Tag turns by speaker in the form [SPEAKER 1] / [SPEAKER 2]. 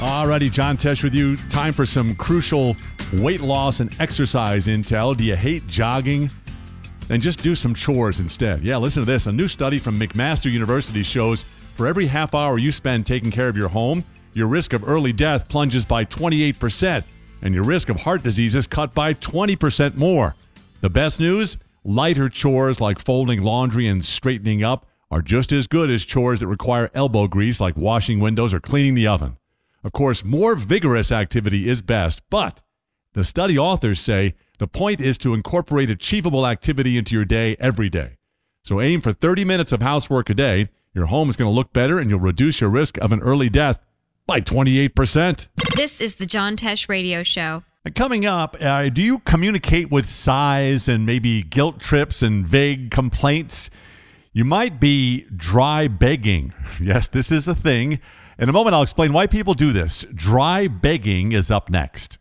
[SPEAKER 1] Alrighty, John Tesh with you. Time for some crucial weight loss and exercise intel. Do you hate jogging? Then just do some chores instead. Yeah, listen to this. A new study from McMaster University shows for every half hour you spend taking care of your home, your risk of early death plunges by 28%, and your risk of heart disease is cut by 20% more. The best news? Lighter chores like folding laundry and straightening up are just as good as chores that require elbow grease like washing windows or cleaning the oven. Of course, more vigorous activity is best, but the study authors say the point is to incorporate achievable activity into your day every day. So aim for 30 minutes of housework a day. Your home is going to look better and you'll reduce your risk of an early death by 28%.
[SPEAKER 2] This is the John Tesh Radio Show.
[SPEAKER 1] And coming up, do you communicate with sighs and maybe guilt trips and vague complaints? You might be dry begging. Yes, this is a thing. In a moment, I'll explain why people do this. Dry begging is up next.